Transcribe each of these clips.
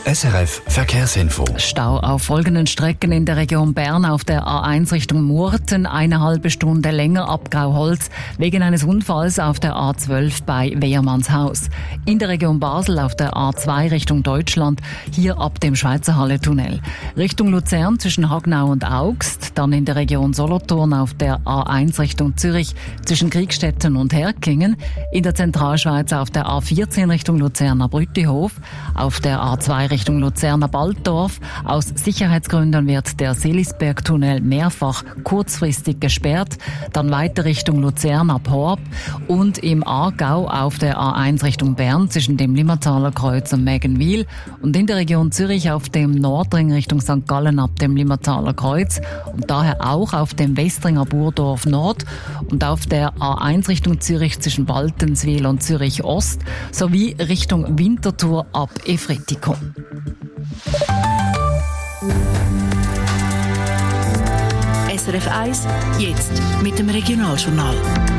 SRF Verkehrsinfo. Stau auf folgenden Strecken in der Region Bern auf der A1 Richtung Murten, 1,5 Stunde länger ab Grauholz, wegen eines Unfalls auf der A12 bei Wehrmannshaus. In der Region Basel auf der A2 Richtung Deutschland, hier ab dem Schweizerhalle-Tunnel. Richtung Luzern zwischen Hagnau und Augst, dann in der Region Solothurn auf der A1 Richtung Zürich zwischen Kriegstetten und Herkingen, in der Zentralschweiz auf der A14 Richtung Luzerner Brüttihof, auf der A2 Richtung Luzerner Balddorf. Aus Sicherheitsgründen wird der Seelisberg-Tunnel mehrfach kurzfristig gesperrt. Dann weiter Richtung Luzern ab Horb und im Aargau auf der A1 Richtung Bern zwischen dem Limmataler Kreuz und Mägenwil und in der Region Zürich auf dem Nordring Richtung St. Gallen ab dem Limmataler Kreuz und daher auch auf dem Westringer Burdorf Nord und auf der A1 Richtung Zürich zwischen Baltenswil und Zürich Ost sowie Richtung Winterthur ab Efretikum. SRF 1, jetzt mit dem Regionaljournal.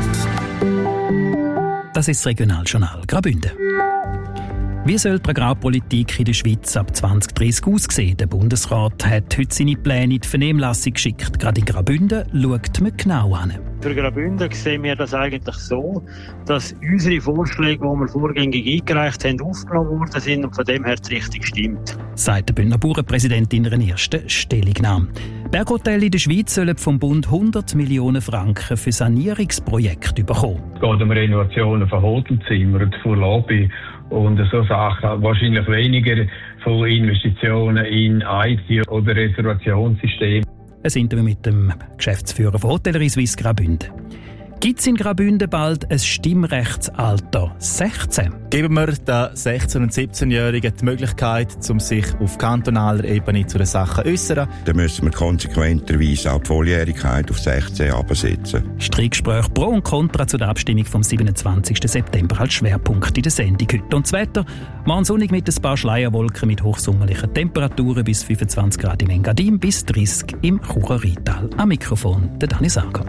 Das ist das Regionaljournal Graubünden. Wie soll die Agrarpolitik in der Schweiz ab 2030 aussehen? Der Bundesrat hat heute seine Pläne in die Vernehmlassung geschickt. Gerade in Graubünden schaut man genau hin. Für Graubünden sehen wir das eigentlich so, dass unsere Vorschläge, die wir vorgängig eingereicht haben, aufgenommen worden sind und von dem her richtig stimmt. Sagt der Bündner Bauernpräsident in einer ersten Stellungnahme. Berghotels in der Schweiz sollen vom Bund 100 Millionen Franken für Sanierungsprojekte bekommen. Es geht um Renovationen von Hotelzimmern, von Lobby und so Sachen. Wahrscheinlich weniger von Investitionen in IT oder Reservationssysteme. Wir sind mit dem Geschäftsführer von Hotellerie Suisse Graubünden. Gibt es in Graubünden bald ein Stimmrechtsalter 16? Geben wir den 16- und 17-Jährigen die Möglichkeit, sich auf kantonaler Ebene zu den Sachen zu äußern. Dann müssen wir konsequenterweise auch die Volljährigkeit auf 16 absetzen. Streitgespräche pro und contra zu der Abstimmung vom 27. September als Schwerpunkt in der Sendung heute. Und das Wetter, morgen sonnig mit ein paar Schleierwolken mit hochsommerlichen Temperaturen bis 25 Grad im Engadin, bis 30 im Churer Rheintal. Am Mikrofon der Dani Sager.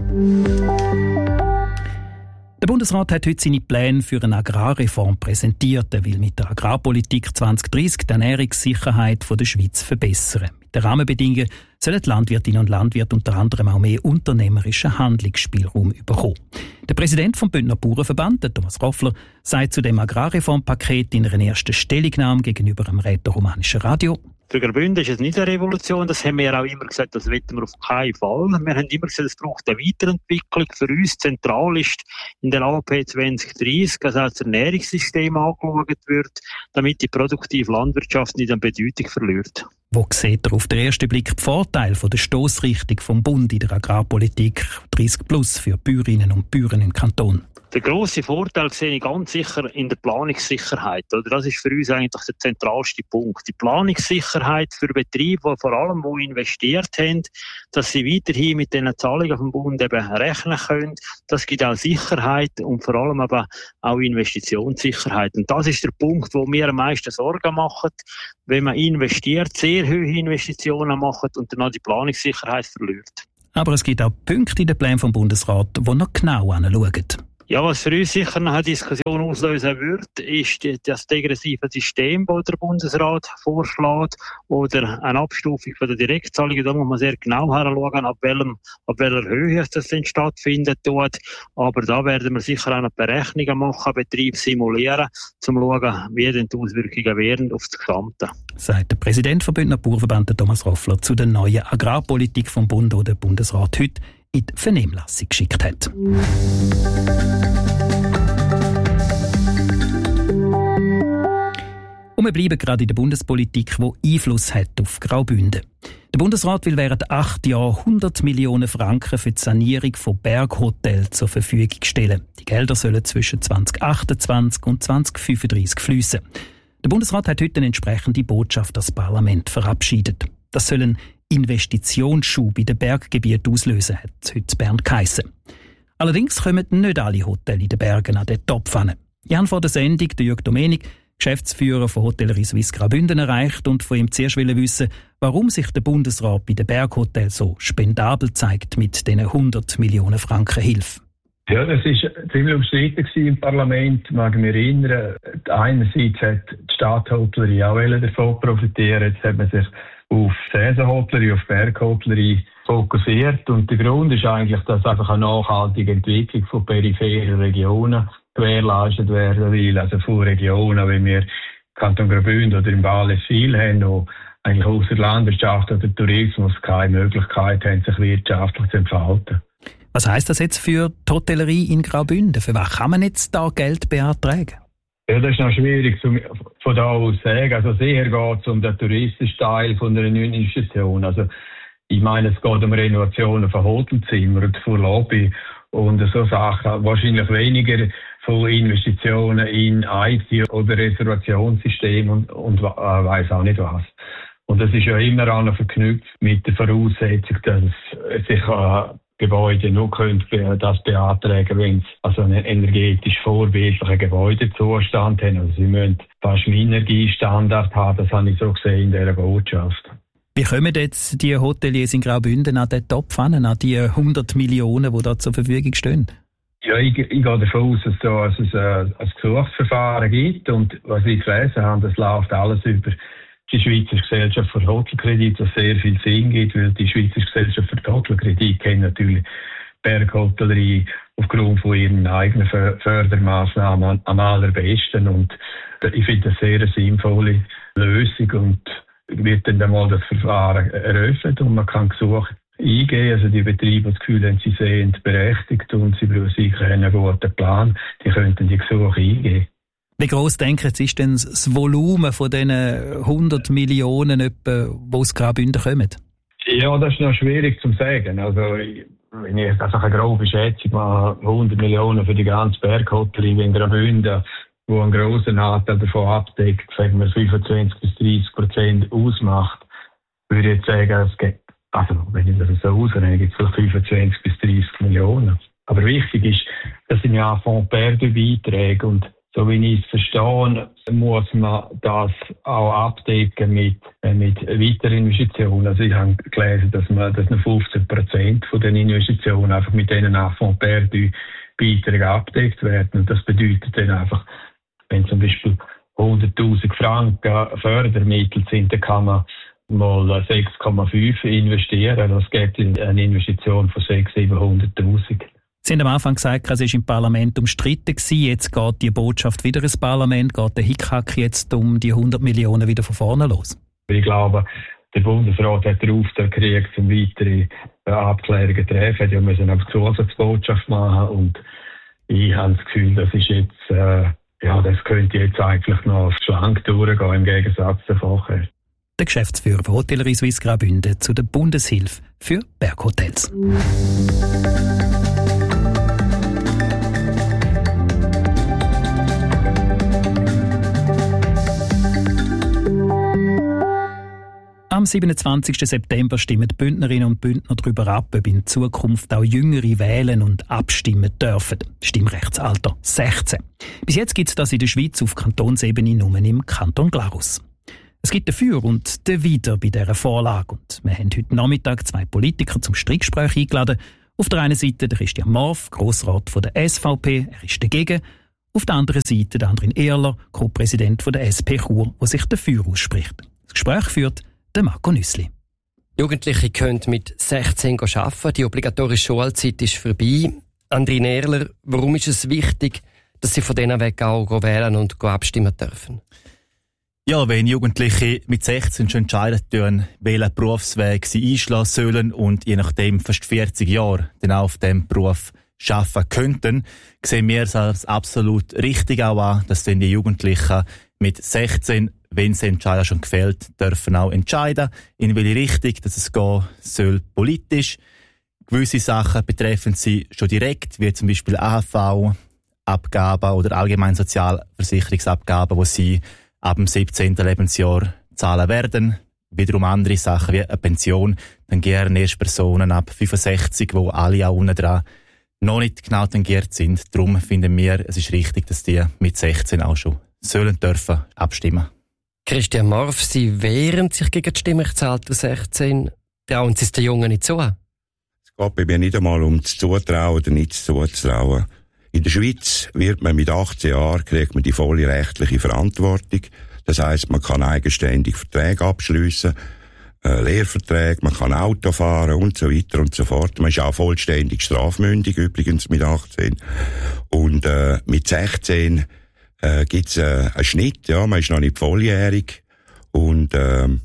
Der Bundesrat hat heute seine Pläne für eine Agrarreform präsentiert. Er will mit der Agrarpolitik 2030 die Ernährungssicherheit der Schweiz verbessern. Mit den Rahmenbedingungen sollen die Landwirtinnen und Landwirte unter anderem auch mehr unternehmerischen Handlungsspielraum bekommen. Der Präsident vom Bündner Bauernverband, Thomas Roffler, sagt zu dem Agrarreformpaket in einer ersten Stellungnahme gegenüber dem Rätoromanischen Radio: Für Graubünden ist es nicht eine Revolution, das haben wir auch immer gesagt, das wollen wir auf keinen Fall. Wir haben immer gesagt, es braucht eine Weiterentwicklung. Für uns zentral ist in der AP 2030, dass auch das Ernährungssystem angeschaut wird, damit die produktive Landwirtschaft nicht an Bedeutung verliert. Wo sieht er auf den ersten Blick die Vorteile der Stossrichtung vom Bund in der Agrarpolitik 30+ für Bäuerinnen und Bauern im Kanton? Der grosse Vorteil sehe ich ganz sicher in der Planungssicherheit. Das ist für uns eigentlich der zentralste Punkt. Die Planungssicherheit für Betriebe, die vor allem investiert haben, dass sie weiterhin mit den Zahlungen vom Bund eben rechnen können. Das gibt auch Sicherheit und vor allem aber auch Investitionssicherheit. Und das ist der Punkt, wo mir am meisten Sorgen machen, wenn man investiert, sehr hohe Investitionen macht und dann auch die Planungssicherheit verliert. Aber es gibt auch Punkte in den Plänen vom Bundesrat, die noch genau anschauen. Ja, was für uns sicher eine Diskussion auslösen wird, ist das degressive System, das der Bundesrat vorschlägt, oder eine Abstufung von der Direktzahlungen. Da muss man sehr genau heranschauen, ab welcher Höhe das denn stattfindet dort. Aber da werden wir sicher auch noch Berechnungen machen, Betrieb simulieren, um zu schauen, wie denn die Auswirkungen wären auf das Gesamte. Sagt der Präsident vom Bündner Bauernverband Thomas Roffler zu der neuen Agrarpolitik vom Bund, die der Bundesrat heute in die Vernehmlassung geschickt hat. Und wir bleiben gerade in der Bundespolitik, die Einfluss hat auf Graubünden. Der Bundesrat will während 8 Jahren 100 Millionen Franken für die Sanierung von Berghotels zur Verfügung stellen. Die Gelder sollen zwischen 2028 und 2035 fließen. Der Bundesrat hat heute eine entsprechende Botschaft ans Parlament verabschiedet. Das soll ein Investitionsschub in den Berggebieten auslösen, hat es heute in Bern geheissen. Allerdings kommen nicht alle Hotels in den Bergen an den Topf hin. Ich habe vor der Sendung Jürg Domenik, Geschäftsführer von Hotellerie Suisse Graubünden, erreicht und von ihm zuerst wissen, warum sich der Bundesrat bei den Berghotels so spendabel zeigt mit diesen 100 Millionen Franken Hilfe. Ja, das war ziemlich umstritten im Parlament, mag ich mich erinnern. Einerseits hat die Stadthotellerie auch davon profitieren. Jetzt hat man sich auf Saisonhotellerie, auf Berghotellerie fokussiert. Und der Grund ist eigentlich, dass einfach eine nachhaltige Entwicklung von peripheren Regionen gewährleistet werden will. Also von Regionen, wie wir Kanton Graubünden oder im Wallis viel haben, wo eigentlich außer Landwirtschaft oder Tourismus keine Möglichkeit haben, sich wirtschaftlich zu entfalten. Was heisst das jetzt für die Hotellerie in Graubünden? Für was kann man jetzt da Geld beantragen? Ja, das ist noch schwierig von da aus zu sagen. Also sicher geht es um den touristischen Teil von einer neuen Institution. Also ich meine, es geht um Renovationen von Hotelzimmern und von Lobby und so Sachen. Wahrscheinlich weniger von Investitionen in IT oder Reservationssystem und weiss auch nicht was. Und das ist ja immer auch noch verknüpft mit der Voraussetzung, dass sich Gebäude nur das beantragen, wenn sie also einen energetisch vorbildlichen Gebäudezustand haben. Also sie müssen fast einen Energiestandard haben, das habe ich so gesehen in dieser Botschaft. Wie kommen jetzt die Hoteliers in Graubünden an den Topf an die 100 Millionen, die da zur Verfügung stehen? Ja, ich gehe davon aus, dass es ein Gesuchsverfahren gibt und was ich gelesen habe, das läuft alles über die Schweizer Gesellschaft für Hotelkredit, was sehr viel Sinn gibt, weil die Schweizer Gesellschaft für Hotelkredit kennt natürlich Berghotellerie aufgrund von ihren eigenen Fördermaßnahmen am allerbesten und ich finde das sehr eine sinnvolle Lösung und wird dann einmal das Verfahren eröffnet und man kann Gesuche eingehen, also die Betriebe, die das Gefühl haben, sie sind berechtigt und sie sicher einen guten Plan, die könnten die Gesuche eingehen. Wie gross denken Sie, ist denn das Volumen von diesen 100 Millionen, die aus Graubünden kommen? Ja, das ist noch schwierig zu sagen. Also, wenn ich einfach eine grobe Schätzung mache, 100 Millionen für die ganze Berghotellerie in Graubünden, wo einen grossen Anteil davon abdeckt, sagen wir 25-30% ausmacht, würde ich jetzt sagen, es gibt, also wenn ich das so ausrechne, gibt es vielleicht 25-30 Millionen. Aber wichtig ist, das sind ja Fonds-Perdu-Beiträge und so wie ich es verstehe, muss man das auch abdecken mit weiteren Investitionen. Also ich habe gelesen, dass nur 15% von den Investitionen einfach mit diesen Fonds-Perdu-Beiträgen abdeckt werden. Und das bedeutet dann einfach, wenn zum Beispiel 100'000 Franken Fördermittel sind, dann kann man mal 6,5 investieren. Das gibt eine Investition von 600'000-700'000. Sie haben am Anfang gesagt, es war im Parlament umstritten gewesen. Jetzt geht die Botschaft wieder ins Parlament, geht der Hickhack jetzt um die 100 Millionen wieder von vorne los? Ich glaube, der Bundesrat hat den Auftrag gekriegt, um weitere Abklärungen zu treffen. Die müssen eine Zusatzbotschaft machen und ich habe das Gefühl, das ist jetzt, das könnte jetzt eigentlich noch schlank durchgehen, im Gegensatz zu vorher. Der Geschäftsführer von Hotellerie Suisse Graubünden zu der Bundeshilfe für Berghotels. Am 27. September stimmen die Bündnerinnen und Bündner darüber ab, ob in Zukunft auch Jüngere wählen und abstimmen dürfen. Stimmrechtsalter 16. Bis jetzt gibt es das in der Schweiz auf Kantonsebene nur im Kanton Glarus. Es gibt dafür und dawider bei dieser Vorlage. Und wir haben heute Nachmittag 2 Politiker zum Streitgespräch eingeladen. Auf der einen Seite der Christian Morf, Grossrat von der SVP, er ist dagegen. Auf der anderen Seite der Andrin Ehrler, Co-Präsident von der SP Chur, der sich dafür ausspricht. Das Gespräch führt der Marco Nüssli. Jugendliche können mit 16 arbeiten. Die obligatorische Schulzeit ist vorbei. Andrin Ehrler, warum ist es wichtig, dass sie von denen weg auch wählen und abstimmen dürfen? Ja, wenn Jugendliche mit 16 schon entscheiden tun, welchen Berufsweg sie einschlagen sollen und je nachdem fast 40 Jahre dann auch auf diesem Beruf arbeiten könnten, sehen wir es als absolut richtig auch an, dass dann die Jugendlichen mit 16, wenn sie entscheiden schon gefällt, dürfen auch entscheiden, in welche Richtung dass es gehen soll politisch. Gewisse Sachen betreffen sie schon direkt, wie zum Beispiel AHV-Abgaben oder allgemeine Sozialversicherungsabgaben, die sie ab dem 17. Lebensjahr zahlen werden. Wiederum andere Sachen wie eine Pension, dann gerne erst Personen ab 65, wo alle auch unten dran noch nicht genau tangiert sind. Darum finden wir, es ist richtig, dass die mit 16 auch schon sollen dürfen abstimmen. Christian Morf, Sie wehren sich gegen das Stimmrechtsalter 16. Trauen Sie es den Jungen nicht zu? Das Es geht bei mir nicht einmal um das Zutrauen oder nicht zuzutrauen. In der Schweiz wird man mit 18 Jahren, kriegt man die volle rechtliche Verantwortung. Das heisst, man kann eigenständig Verträge abschliessen, Lehrverträge, man kann Auto fahren und so weiter und so fort. Man ist auch vollständig strafmündig, übrigens mit 18. Und mit 16 gibt's einen Schnitt, ja, man ist noch nicht volljährig. Und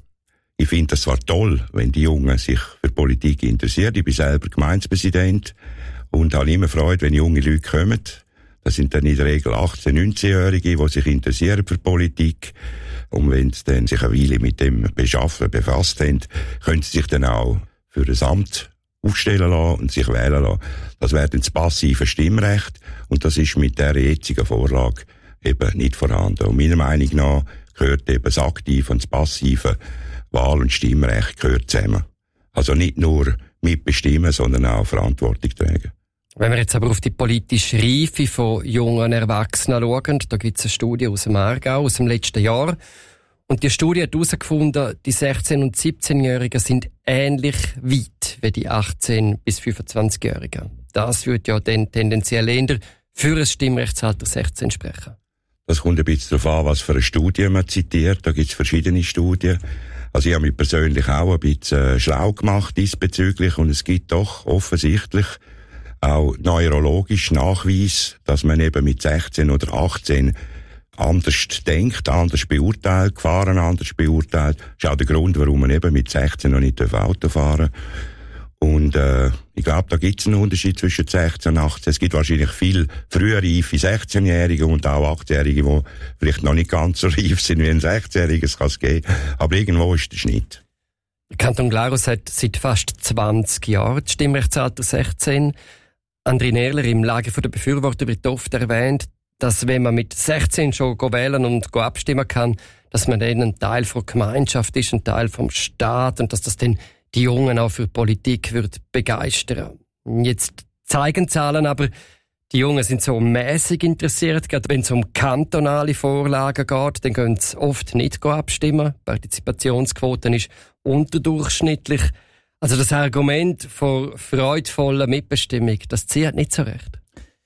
ich finde das zwar toll, wenn die Jungen sich für Politik interessieren. Ich bin selber Gemeindepräsident und habe immer Freude, wenn junge Leute kommen. Das sind dann in der Regel 18-, 19-Jährige, die sich interessieren für Politik. Und wenn sie dann sich eine Weile mit dem befasst haben, können sie sich dann auch für ein Amt aufstellen lassen und sich wählen lassen. Das wäre dann das passive Stimmrecht. Und das ist mit der jetzigen Vorlage eben nicht vorhanden. Und meiner Meinung nach gehört eben das aktive und das passive Wahl- und Stimmrecht gehört zusammen. Also nicht nur mitbestimmen, sondern auch Verantwortung tragen. Wenn wir jetzt aber auf die politische Reife von jungen Erwachsenen schauen, da gibt es eine Studie aus dem Aargau, aus dem letzten Jahr. Und die Studie hat herausgefunden, die 16- und 17-Jährigen sind ähnlich weit wie die 18- bis 25-Jährigen. Das würde ja dann tendenziell eher für ein Stimmrechtsalter 16 sprechen. Das kommt ein bisschen darauf an, was für eine Studie man zitiert. Da gibt es verschiedene Studien. Also ich habe mich persönlich auch ein bisschen schlau gemacht diesbezüglich und es gibt doch offensichtlich auch neurologisch Nachweis, dass man eben mit 16 oder 18 anders denkt, anders beurteilt, Gefahren anders beurteilt. Das ist auch der Grund, warum man eben mit 16 noch nicht Auto fahren darf. Und ich glaube, da gibt es einen Unterschied zwischen 16 und 18. Es gibt wahrscheinlich viel früher reife 16-Jährige und auch 8-Jährige, die vielleicht noch nicht ganz so reif sind wie ein 16-Jähriger, es kann es geben. Aber irgendwo ist der Schnitt. Der Kanton Glarus hat seit fast 20 Jahren das Stimmrechtsalter 16. André Nerler im Lager der Befürworter wird oft erwähnt, dass wenn man mit 16 schon wählen und abstimmen kann, dass man dann ein Teil der Gemeinschaft ist, ein Teil vom Staat und dass das dann die Jungen auch für Politik wird begeistern. Jetzt zeigen Zahlen aber, die Jungen sind so mäßig interessiert, gerade wenn es um kantonale Vorlagen geht, dann gehen sie oft nicht abstimmen. Die Partizipationsquote ist unterdurchschnittlich. Also das Argument von freudvoller Mitbestimmung, das zieht nicht so recht.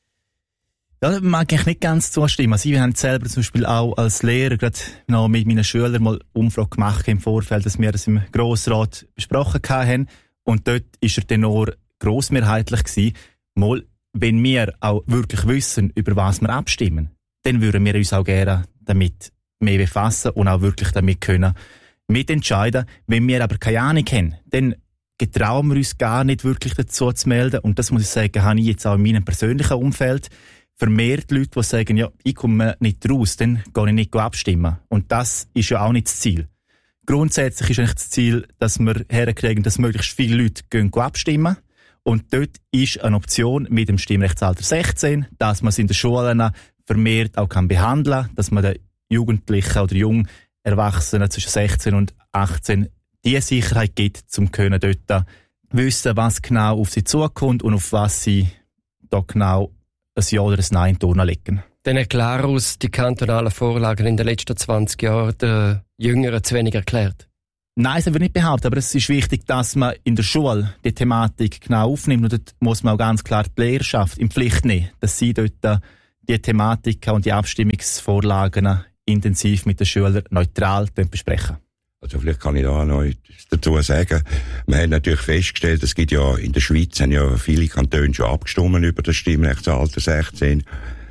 Ja, da mag ich nicht ganz zustimmen. Also wir haben selber zum Beispiel auch als Lehrer gerade noch mit meinen Schülern mal Umfrage gemacht im Vorfeld, dass wir das im Grossrat besprochen haben. Und dort ist er dann nur grossmehrheitlich gewesen. Mal, wenn wir auch wirklich wissen, über was wir abstimmen, dann würden wir uns auch gerne damit mehr befassen und auch wirklich damit können mitentscheiden. Wenn wir aber keine Ahnung haben, dann getrauen wir uns gar nicht wirklich dazu zu melden. Und das muss ich sagen, habe ich jetzt auch in meinem persönlichen Umfeld vermehrt Leute, die sagen, ja, ich komme nicht raus, dann gehe ich nicht abstimmen. Und das ist ja auch nicht das Ziel. Grundsätzlich ist eigentlich das Ziel, dass wir herkriegen, dass möglichst viele Leute gehen abstimmen. Und dort ist eine Option mit dem Stimmrechtsalter 16, dass man es in den Schulen vermehrt auch behandeln kann, dass man den Jugendlichen oder jungen Erwachsenen zwischen 16 und 18 die Sicherheit gibt, um dort wissen, was genau auf sie zukommt und auf was sie da genau ein Ja oder ein Nein legen. Dann hat Glarus die kantonalen Vorlagen in den letzten 20 Jahren den Jüngeren zu wenig erklärt. Nein, das würde ich nicht behaupten, aber es ist wichtig, dass man in der Schule die Thematik genau aufnimmt und dort muss man auch ganz klar die Lehrerschaft in Pflicht nehmen, dass sie dort die Thematik und die Abstimmungsvorlagen intensiv mit den Schülern neutral besprechen. Also vielleicht kann ich da auch noch etwas dazu sagen. Wir haben natürlich festgestellt, es gibt ja in der Schweiz haben ja viele Kantone schon abgestimmt über das Stimmrechtsalter 16.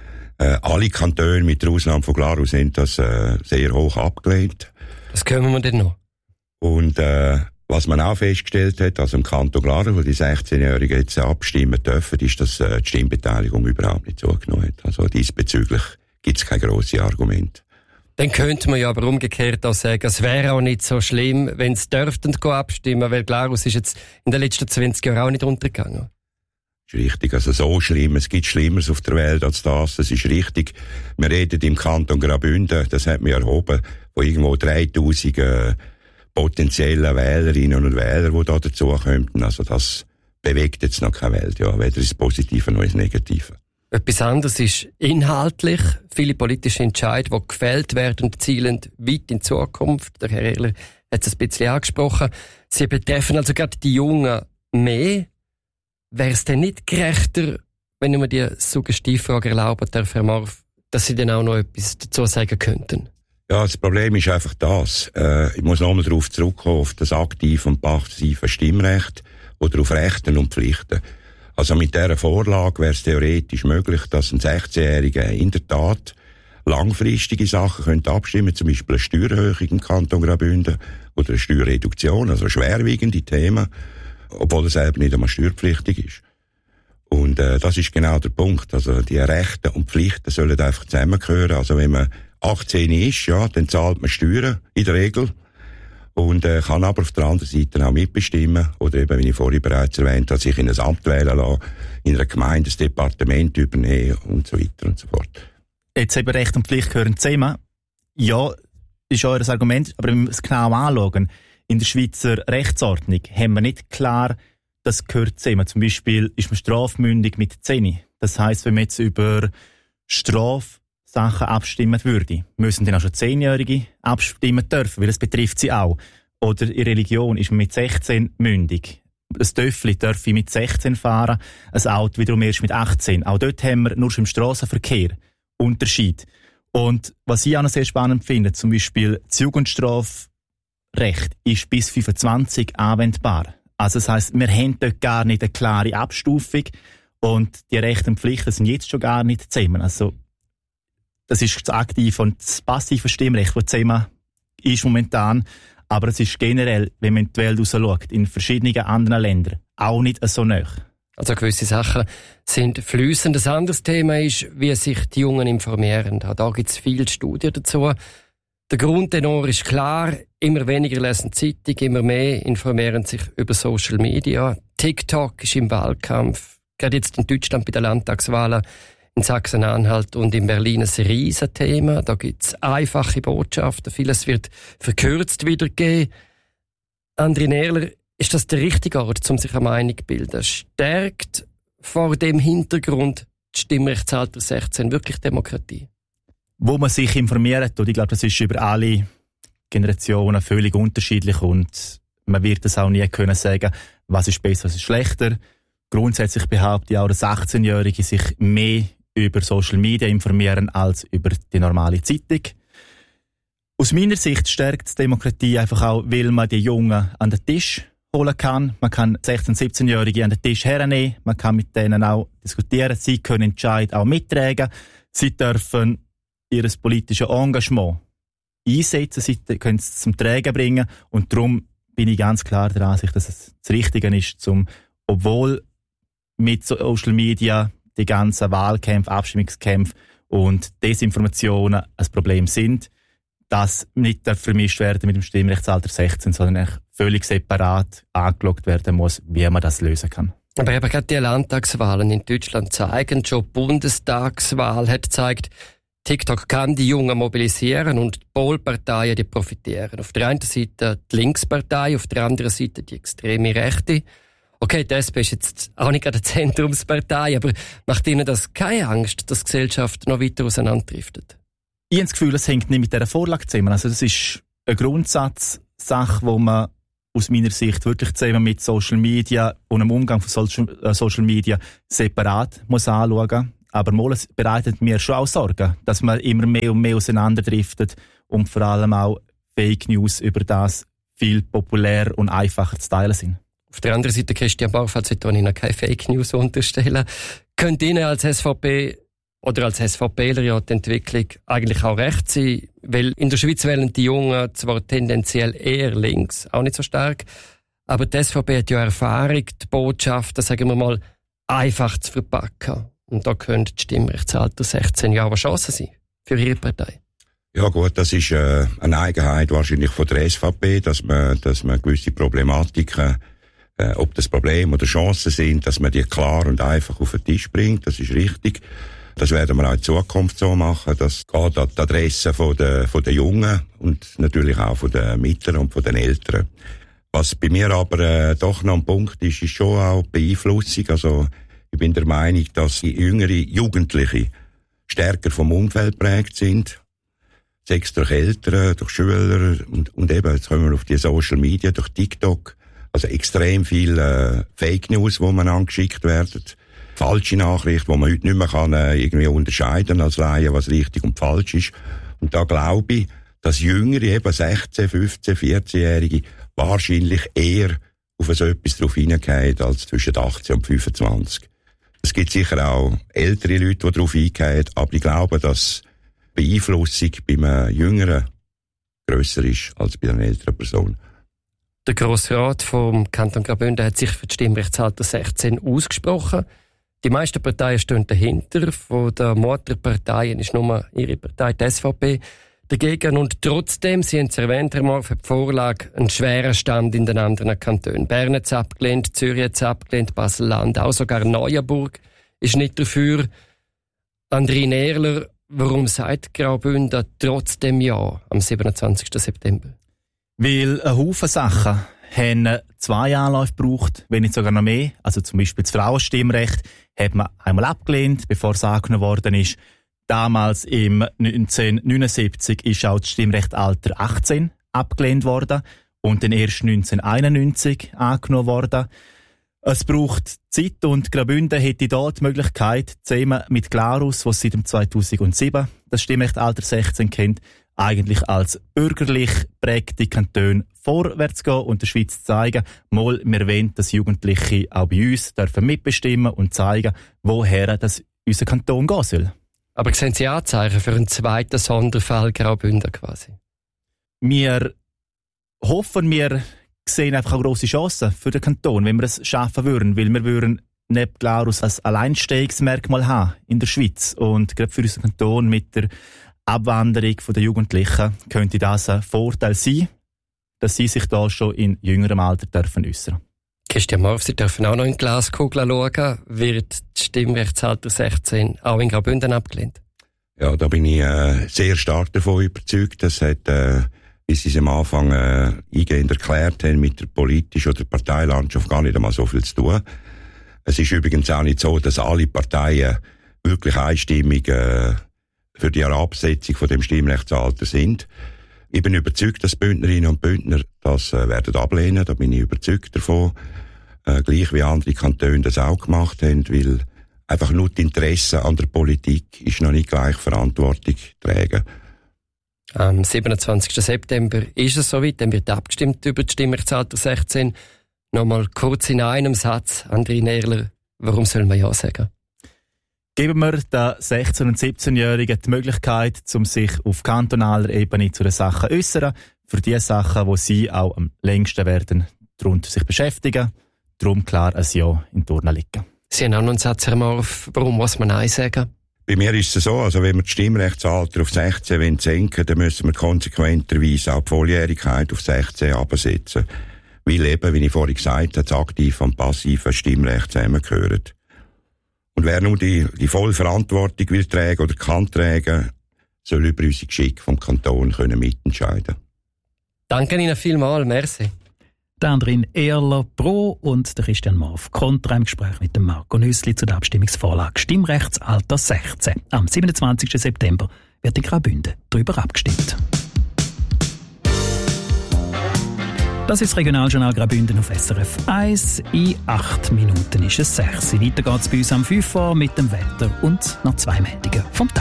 Alle Kantone mit der Ausnahme von Glarus haben das sehr hoch abgelehnt. Das können wir denn noch. Und was man auch festgestellt hat, also im Kanton Glarus, wo die 16-Jährigen jetzt abstimmen dürfen, ist, dass die Stimmbeteiligung überhaupt nicht zugenommen hat. Also diesbezüglich gibt es keine grossen Argumente. Dann könnte man ja aber umgekehrt auch sagen, es wäre auch nicht so schlimm, wenn sie dürften abstimmen, weil Glarus ist jetzt in den letzten 20 Jahren auch nicht untergegangen. Das ist richtig, also so schlimm, es gibt Schlimmeres auf der Welt als das ist richtig. Wir reden im Kanton Graubünden, das hat man erhoben, von irgendwo 3000 potenziellen Wählerinnen und Wähler, die da dazukommen. Also das bewegt jetzt noch keine Welt, ja, weder das Positive noch das Negative. Etwas anderes ist inhaltlich. Viele politische Entscheidungen, die gefällt werden, zielen weit in Zukunft. Der Herr Erler hat es ein bisschen angesprochen. Sie betreffen also gerade die Jungen mehr. wäre es denn nicht gerechter, wenn ich mir die Suggestivfrage erlauben darf, Herr Marv, dass Sie dann auch noch etwas dazu sagen könnten? Ja, das Problem ist einfach das. Ich muss nochmal darauf zurückkommen, auf das aktive und passive Stimmrecht oder auf Rechten und Pflichten. Also mit dieser Vorlage wäre es theoretisch möglich, dass ein 16-Jähriger in der Tat langfristige Sachen könnte abstimmen, zum Beispiel eine Steuererhöhung im Kanton Graubünden oder eine Steuerreduktion, also schwerwiegende Themen, obwohl er selber nicht einmal steuerpflichtig ist. Und das ist genau der Punkt. Also die Rechte und Pflichten sollen einfach zusammengehören. Also wenn man 18 ist, ja, dann zahlt man Steuern in der Regel und kann aber auf der anderen Seite auch mitbestimmen oder eben, wie ich vorhin bereits erwähnt habe, sich in ein Amt wählen lassen, in einer Gemeinde das Departement übernehmen und so weiter und so fort. Jetzt eben Recht und Pflicht gehören zusammen. Ja, ist euer Argument, aber wenn wir es genau anschauen, in der Schweizer Rechtsordnung haben wir nicht klar, das gehört zusammen. Zum Beispiel ist man strafmündig mit 10. Das heisst, wenn man jetzt über Strafsachen abstimmen würde, müssen dann auch schon 10-Jährige abstimmen dürfen, weil das betrifft sie auch. Oder in Religion ist man mit 16 mündig. Ein Töffli darf mit 16 fahren, ein Auto wiederum erst mit 18. Auch dort haben wir nur schon im Strassenverkehr Unterschied. Und was ich auch noch sehr spannend finde, zum Beispiel das Jugendstrafrecht ist bis 25 anwendbar. Also das heisst, wir haben dort gar nicht eine klare Abstufung und die Rechte und Pflichten sind jetzt schon gar nicht zusammen. Also das ist das aktive und das passive Stimmrecht, das zusammen ist momentan. Aber es ist generell, wenn man in die Welt rausschaut, in verschiedenen anderen Ländern auch nicht so nahe. Also gewisse Sachen sind fließend. Ein anderes Thema ist, wie sich die Jungen informieren. Da gibt es viele Studien dazu. Der Grundtenor ist klar, immer weniger lesen Zeitung, immer mehr informieren sich über Social Media. TikTok ist im Wahlkampf, gerade jetzt in Deutschland bei den Landtagswahlen, in Sachsen-Anhalt und in Berlin ein Riesenthema. Da gibt es einfache Botschaften, vieles wird verkürzt wiedergegeben. André Nährler, ist das der richtige Ort, um sich eine Meinung zu bilden? Stärkt vor dem Hintergrund das Stimmrechtsalter 16 wirklich Demokratie? Wo man sich informiert, und ich glaube, das ist über alle Generationen völlig unterschiedlich und man wird es auch nie können sagen, was ist besser, was ist schlechter. Grundsätzlich behaupte ich auch, dass 18-Jährige sich mehr über Social Media informieren als über die normale Zeitung. Aus meiner Sicht stärkt die Demokratie einfach auch, weil man die Jungen an den Tisch holen kann. Man kann 16-, 17-Jährige an den Tisch hernehmen, man kann mit denen auch diskutieren, sie können Entscheid auch mittragen, sie dürfen ihr politisches Engagement einsetzen, sie können es zum Tragen bringen und darum bin ich ganz klar der Ansicht, dass es das Richtige ist, obwohl mit Social Media die ganzen Wahlkämpfe, Abstimmungskämpfe und Desinformationen ein Problem sind, das nicht vermischt werden mit dem Stimmrechtsalter 16, sondern völlig separat angeschaut werden muss, wie man das lösen kann. Aber eben gerade die Landtagswahlen in Deutschland zeigen, schon die Bundestagswahl hat gezeigt, TikTok kann die Jungen mobilisieren und die Polparteien, die profitieren. Auf der einen Seite die Linkspartei, auf der anderen Seite die extreme Rechte. Okay, die SP ist jetzt auch nicht gerade eine Zentrumspartei, aber macht Ihnen das keine Angst, dass die Gesellschaft noch weiter auseinanderdriftet? Ich habe das Gefühl, es hängt nicht mit dieser Vorlage zusammen. Also das ist eine Grundsatzsache, wo man aus meiner Sicht wirklich zusammen mit Social Media und dem Umgang von Social Media separat muss anschauen. Aber es bereitet mir schon auch Sorgen, dass man immer mehr und mehr auseinanderdriftet und vor allem auch Fake News über das viel populär und einfacher zu teilen sind. Auf der anderen Seite, Christian Barfeld, sollte Ihnen keine Fake News unterstellen. Könnt Ihnen als SVP oder als SVPler ja die Entwicklung eigentlich auch recht sein? Weil in der Schweiz wählen die Jungen zwar tendenziell eher links, auch nicht so stark, aber die SVP hat ja Erfahrung, die Botschaften, sagen wir mal, einfach zu verpacken. Und da könnte das Stimmrechtsalter 16 Jahre Chance sein für Ihre Partei. Ja gut, das ist eine Eigenheit wahrscheinlich von der SVP, dass man gewisse Problematiken, ob das Problem oder Chancen sind, dass man die klar und einfach auf den Tisch bringt. Das ist richtig. Das werden wir auch in Zukunft so machen. Das geht an die Adresse von den Jungen und natürlich auch von den Mittleren und von den Älteren. Was bei mir aber doch noch ein Punkt ist schon auch die Beeinflussung. Also ich bin der Meinung, dass die jüngere Jugendliche stärker vom Umfeld geprägt sind. Sechs durch Eltern, durch Schüler und eben, jetzt kommen wir auf die Social Media, durch TikTok. Also extrem viel Fake News, die man angeschickt werden. Falsche Nachrichten, die man heute nicht mehr kann, irgendwie unterscheiden als Laie, was richtig und falsch ist. Und da glaube ich, dass Jüngere, eben 16, 15, 14-Jährige, wahrscheinlich eher auf so etwas drauf hineingehen als zwischen 18 und 25. Es gibt sicher auch ältere Leute, die darauf eingehen, aber ich glaube, dass die Beeinflussung bei einem Jüngeren grösser ist als bei einer älteren Person. Der Grosse Rat vom Kanton Graubünden hat sich für das Stimmrechtsalter 16 ausgesprochen. Die meisten Parteien stehen dahinter. Von der Motorparteien ist nur ihre Partei, die SVP, dagegen. Und trotzdem, Sie haben es erwähnt, Herr Morf, hat die Vorlage einen schweren Stand in den anderen Kantonen. Bern hat es abgelehnt, Zürich hat es abgelehnt, Basel-Land, auch sogar Neuenburg ist nicht dafür. André Erler, warum sagt Graubünden trotzdem Ja am 27. September? Weil ein Haufen Sachen haben 2 Anläufe gebraucht, wenn nicht sogar noch mehr. Also zum Beispiel das Frauenstimmrecht hat man einmal abgelehnt, bevor es angenommen worden ist. Damals im 1979 ist auch das Stimmrechtalter 18 abgelehnt worden und dann erst 1991 angenommen worden. Es braucht Zeit und Graubünden hätte dort die Möglichkeit, zusammen mit Glarus, was seit 2007 das Stimmrechtalter 16 kennt, eigentlich als bürgerlich prägte Kantone vorwärts gehen und der Schweiz zeigen, mal, wir wollen, dass Jugendliche auch bei uns dürfen mitbestimmen und zeigen, woher das unser Kanton gehen soll. Aber sehen Sie Anzeichen für einen zweiten Sonderfall Graubünden quasi? Wir hoffen, wir sehen einfach eine grosse Chance für den Kanton, wenn wir es schaffen würden, weil wir würden neben Glarus ein Alleinstehungsmerkmal haben in der Schweiz. Und gerade für unseren Kanton mit der Abwanderung der Jugendlichen könnte das ein Vorteil sein, dass sie sich da schon in jüngerem Alter dürfen äußern. Christian Morf, Sie dürfen auch noch in die Glaskugel schauen. Wird das Stimmrechtsalter 16 auch in Graubünden abgelehnt? Ja, da bin ich sehr stark davon überzeugt. Das hat, wie Sie es am Anfang eingehend erklärt haben, mit der politischen oder Parteilandschaft gar nicht einmal so viel zu tun. Es ist übrigens auch nicht so, dass alle Parteien wirklich einstimmig für die Herabsetzung von dem Stimmrechtsalter sind. Ich bin überzeugt, dass Bündnerinnen und Bündner das werden ablehnen. Da bin ich überzeugt davon. Gleich wie andere Kantone das auch gemacht haben, weil einfach nur die Interessen an der Politik ist noch nicht gleich Verantwortung tragen. Am 27. September ist es soweit, dann wird abgestimmt über das Stimmrechtsalter 16. Nochmal kurz in einem Satz, André Erler, warum soll man Ja sagen? Geben wir den 16- und 17-Jährigen die Möglichkeit, um sich auf kantonaler Ebene zu den Sachen zu äußern, für die Sachen, die sie auch am längsten werden, darunter sich beschäftigen. Darum klar ein Ja in die Urne liegen. Sie haben auch noch einen Satz, Herr Morf, warum muss man Nein sagen? Bei mir ist es so, also wenn wir das Stimmrechtsalter auf 16 senken, dann müssen wir konsequenterweise auch die Volljährigkeit auf 16 absetzen. Weil eben, wie ich vorhin gesagt habe, das aktive und passive Stimmrecht zusammengehören. Und wer nur die volle Verantwortung will tragen oder kann tragen, soll über unsere Geschicke vom Kanton können mitentscheiden. Danke Ihnen vielmals, merci. Der André Erler pro und der Christian Morf kontra im Gespräch mit dem Marco Nüssli zu der Abstimmungsvorlage Stimmrechtsalter 16. Am 27. September wird in Graubünden darüber abgestimmt. Das ist das Regionaljournal Graubünden auf SRF 1. In 8 Minuten ist es 6. Weiter geht's bei uns am 5 Uhr mit dem Wetter und noch 2 Meldungen vom Tag.